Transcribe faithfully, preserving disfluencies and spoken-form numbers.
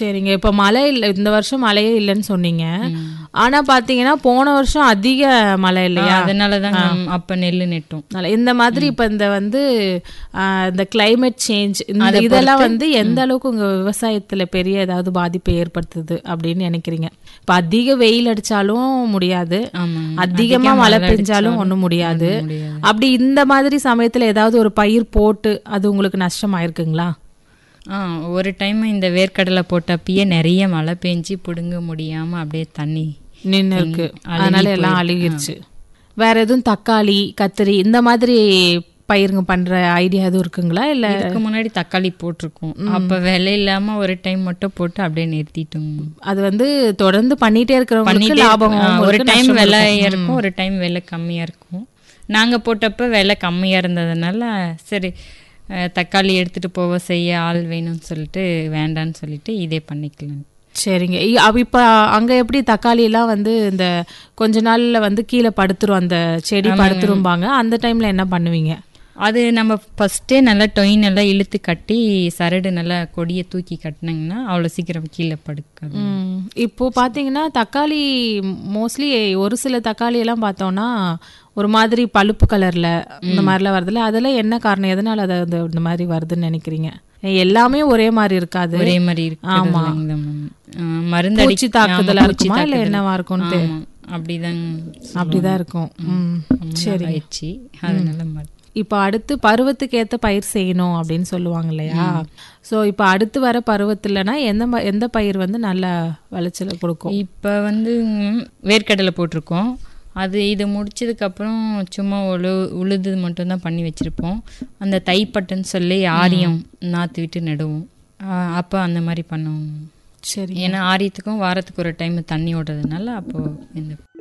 சரிங்க. இப்ப மழை இல்ல, இந்த வருஷம் மழையே இல்லைன்னு சொன்னீங்க. ஆனா பாத்தீங்கன்னா போன வருஷம் அதிக மழை இல்லையா? அதனாலதான் அப்ப நெல்லு நெட்டோம். இந்த மாதிரி இப்ப இந்த வந்து இந்த கிளைமேட் சேஞ்ச் இதெல்லாம் வந்து எந்த அளவுக்கு உங்க விவசாயத்துல பெரிய ஏதாவது பாதிப்பை ஏற்படுத்துது அப்படின்னு நினைக்கிறீங்க? இப்ப அதிக வெயில் அடிச்சாலும் முடியாது, அதிகமா மழை பெஞ்சாலும் ஒண்ணும் முடியாது. அப்படி இந்த மாதிரி சமயத்துல ஏதாவது ஒரு பயிர் போட்டு அது உங்களுக்கு நஷ்டம் ஆயிருக்குங்களா? ஆ ஒரு டைம் இந்த வேர்க்கடலை போட்டப்பயே நிறைய மழை பெஞ்சு பிடுங்க முடியாம அப்படியே தண்ணி நின்று இருக்கு, அதனால எல்லாம் அழுகிருச்சு. வேற எதுவும் தக்காளி கத்திரி இந்த மாதிரி பயிருங்க பண்ற ஐடியா எதுவும் இருக்குங்களா? இல்ல இதுக்கு முன்னாடி தக்காளி போட்டிருக்கோம், அப்ப விலை இல்லாம ஒரு டைம் மட்டும் போட்டு அப்படியே நிறுத்திட்டோம். அது வந்து தொடர்ந்து பண்ணிட்டே இருக்கிறவங்களுக்கு லாபம். ஒரு டைம் விலை இருக்கும், ஒரு டைம் விலை கம்மியா இருக்கும். நாங்க போட்டப்ப விலை கம்மியா இருந்ததுனால சரி தக்காளி எடுத்துட்டு போக செய்ய ஆள் வேணும்னு சொல்லிட்டு வேண்டான்னு சொல்லிட்டு இதே பண்ணிக்கலாம். சரிங்க. இப்ப அங்க எப்படி தக்காளி எல்லாம் வந்து இந்த கொஞ்ச நாள்ல வந்து கீழே படுத்துரும், அந்த செடி படுத்துரும்பாங்க, அந்த டைம்ல என்ன பண்ணுவீங்க? அது நம்ம ஃபர்ஸ்டே நல்லா டொயின் நல்லா இழுத்து கட்டி சரடு நல்லா கொடியை தூக்கி கட்டினீங்கன்னா அவ்வளோ சீக்கிரம் கீழே படுக்காது. இப்போ பார்த்தீங்கன்னா தக்காளி மோஸ்ட்லி ஒரு சில தக்காளி எல்லாம் பார்த்தோம்னா ஒரு மாதிரி பழுப்பு கலர்ல இந்த மாதிரிலாம் வருதுல்ல, அதெல்லாம் என்ன காரணம்? எதனால அது இந்த மாதிரி வருதுன்னு நினைக்கிறீங்க? எல்லாமே ஒரே மாதிரி இருக்காது, ஒரே மாதிரி இருக்கு. ஆமா, மருந்து அடிச்சு தாக்குதலா இருக்குமா இல்ல என்னவா இருக்கும்? அப்படிதான் அப்படிதான் இருக்கும். சரி, அதனால இப்போ அடுத்து பருவத்துக்கு ஏற்ற பயிர் செய்யணும் அப்படின்னு சொல்லுவாங்க இல்லையா? ஸோ இப்போ அடுத்து வர பருவத்துலனா எந்த எந்த பயிர் வந்து நல்ல விளைச்சல் கொடுக்கும்? இப்போ வந்து வேர்க்கடலை போட்டிருக்கோம், அது இது முடிச்சதுக்கப்புறம் சும்மா உழு உழுது மட்டும்தான் பண்ணி வச்சுருப்போம். அந்த தைப்பட்டுன்னு சொல்லி ஆரியம் நாற்று விட்டு நடுவோம், அப்போ அந்த மாதிரி பண்ணுவோம். சரி, ஏன்னா ஆரியத்துக்கும் வாரத்துக்கு ஒரு டைம் தண்ணி ஓடுறதுனால அப்போது இந்த